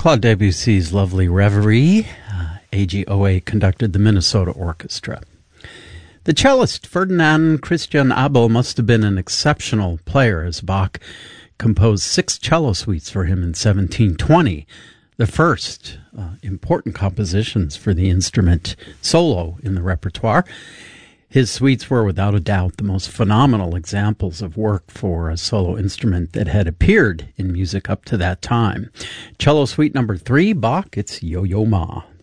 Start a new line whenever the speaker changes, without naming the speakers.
Claude Debussy's lovely Reverie. AGOA conducted the Minnesota Orchestra. The cellist Ferdinand Christian Abel must have been an exceptional player, as Bach composed 6 cello suites for him in 1720, the first important compositions for the instrument solo in the repertoire. His suites were without a doubt the most phenomenal examples of work for a solo instrument that had appeared in music up to that time. Cello Suite number 3, Bach, it's Yo-Yo Ma.